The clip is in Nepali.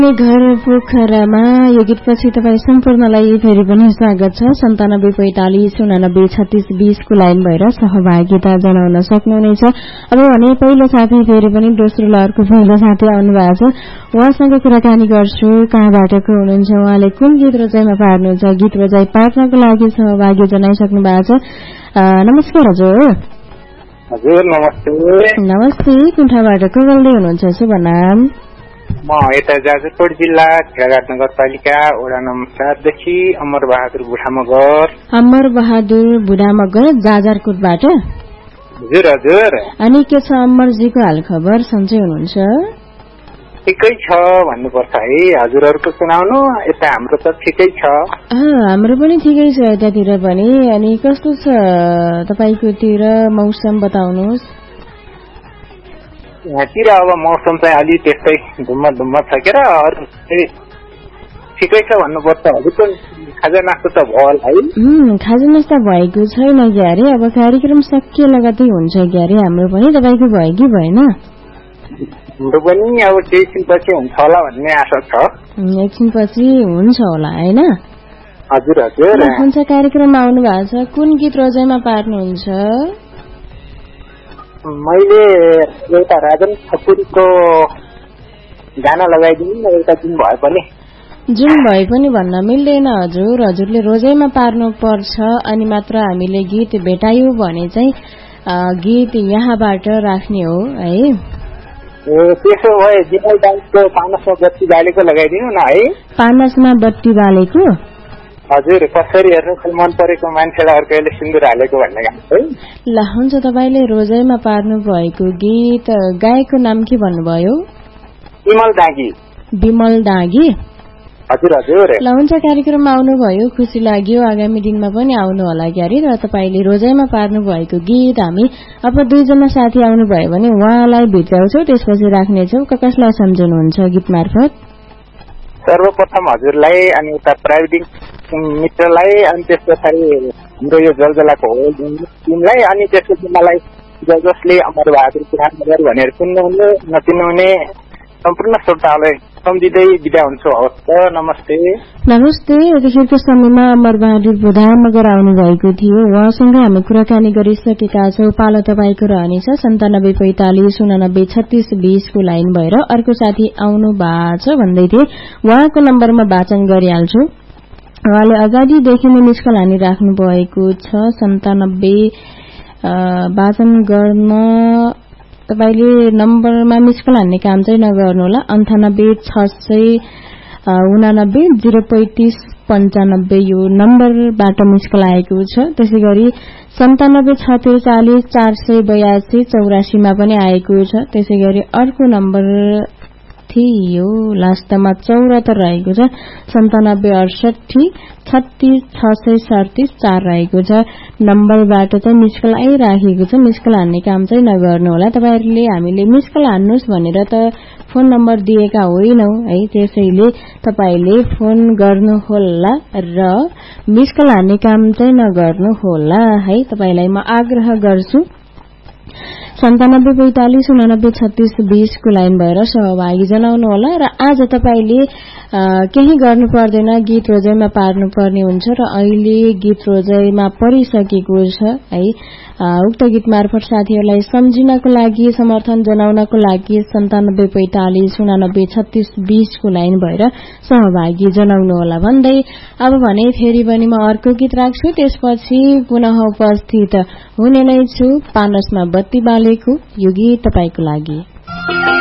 घर पोखरामा यो गीतपछि तपाईँ सम्पूर्णलाई फेरि पनि स्वागत छ। 9745893620 को लाइन भएर सहभागिता जनाउन सक्नुहुनेछ। अब भने पहिलो साथी फेरि पनि दोस्रो लहरको पहिलो साथी आउनु भएको छ, उहाँसँग कुराकानी गर्छु। कहाँबाट को हुनुहुन्छ, उहाँले कुन गीत रोजाइमा पार्नुहुन्छ, गीत रोजाइ पार्नको लागि सहभागी जनाइसक्नु भएको छ। नमस्कार हजुर। हजुर नमस्ते। नमस्ते, कुठाबाट को बोल्दै हुनुहुन्छ, शुभ नाम? म यता जाजरकोट जिल्ला खेलघाट नगरपालिका वडा नम्बर 7 देखि अमर बहादुर बुढामगर। अमर बहादुर बुढामगर जाजरकोटबाट। हजुर हजुर। अनि के छ अमरजीको हाल खबर, सन्चै हुनुहुन्छ? ठिकै छ भन्नुपर्छ है, हजुरहरूको सुनाउनु। यता हाम्रो त ठिकै छ। हाम्रो पनि ठिकै छ यतातिर पनि। अनि कस्तो छ तपाईकोतिर मौसम बताउनुहोस्। यहाँतिर अब मौसम चाहिँ अलि त्यस्तै धुम्म छ के र, अरू ठिकै छ भन्नुपर्छ। हजुरको खाजा नास्ता त भयो होला है? खाजा नास्ता भएको छैन क्यारे, अब कार्यक्रम सकिए लगतै हुन्छ क्यारे। हाम्रो पनि, तपाईँको भयो कि भएन? हाम्रो पनि अब केही दिनपछि हुन्छ होला भन्ने आशा छ। एकछिनपछि हुन्छ होला होइन? हजुर हजुर। हुन्छ, कार्यक्रममा आउनु भएको छ, कुन गीत रोजाइमा पार्नुहुन्छ? मैले एउटा राजन ठकुरीको गाना लगाइदिनु न, एउटा जुन भए पनि। जुन भए पनि भन्न मिल्दैन हजुर, हजुरले रोजाइमा पार्नु पर्छ। अनि मात्र हामीले गीत भेटायौं भने चाहिँ गीत यहाँबाट राख्ने हो है। त्यसो भए जिमल डान्सको पानसमा बत्ती बालेको लगाइदिनु न है। पानसमा बत्ती बालेको? हजुर, कसरी हेर्नु मन परेको मान्छेलाई अर्कैले सिन्दुर हालेको भन्ने गाना है। ल हुन्छ, तपाईँले रोजाइमा पार्नु भएको गीत गायकको नाम के भन्नुभयो? विमल दागी। विमल दागी? हजुर हजुर। ल हुन्छ, कार्यक्रममा आउनुभयो, खुसी लाग्यो। आगामी दिनमा पनि आउनु होला क्यारे। र तपाईँले रोजाइमा पार्नु भएको गीत हामी अब दुईजना साथी आउनुभयो भने उहाँलाई भित्राउँछौँ, त्यसपछि राख्नेछौँ। कसलाई सम्झनुहुन्छ गीत मार्फत? सर्वप्रथम हजुरलाई, अनि उता प्राविधिक मित्रलाई, अनि त्यस पछाडि हाम्रो यो जलजलाको होल टिमलाई, अनि त्यसपछि मलाई जसले अमर बहादुर बुढामगर भनेर सुन्नुहुने नचिन्नुहुने सम्पूर्ण श्रोताहरूलाई सम्झिँदै बिदा हुन्छु। हवस्, नमस्ते। नमस्ते। यतिखेरको समयमा अमर बहादुर बुढामगर आउनु भएको थियो, उहाँसँग हामी कुराकानी गरिसकेका छौँ। पालो तपाईँको रहनेछ 9745893620 को लाइन भएर। अर्को साथी आउनु भएको छ भन्दै थिए, उहाँको नम्बरमा वाचन गरिहाल्छु। उहाँले अगाडिदेखि नै मिस कल हानिराख्नु भएको छ। 97 वाचन गर्न तपाईले नम्बरमा मिस कल हान्ने काम चाहिँ नगर्नुहोला। 9868890035 यो नम्बरबाट मिस कल आएको छ। त्यसैगरी 9764448482 मा पनि आएको छ। त्यसैगरी अर्को नम्बर थियो, लास्टमा 74 रहेको छ, 9768363637 रहेको छ। नम्बरबाट चाहिँ मिस कल आइराखेको छ, मिस कल हान्ने काम चाहिँ नगर्नुहोला। तपाईहरुले हामीले मिस कल हान्नुस् भनेर त फोन नम्बर दिएका होइनौ है, त्यसैले तपाईले फोन गर्नुहोला र मिस कल हान्ने काम चाहिँ नगर्नुहोला है, तपाईलाई म आग्रह गर्छु। 9745893620 को लाइन भएर सहभागी जनाउनु होला। र आज तपाईले केही गर्नु पर्दैन, गीत रोजाइमा पार्नु पर्ने हुन्छ र अहिले गीत रोजाइमा परिसकेको छ है। उक्त गीत मार्फत साथीहरूलाई सम्झिनको लागि, समर्थन जनाउनको लागि 9745893620 को लाइन भएर सहभागी जनाउनु होला भन्दै अब भने फेरि पनि म अर्को गीत राख्छु। त्यसपछि पुनः उपस्थित हुने नै छु। पानसमा बत्ती बालेको यो गीत तपाईको लागि।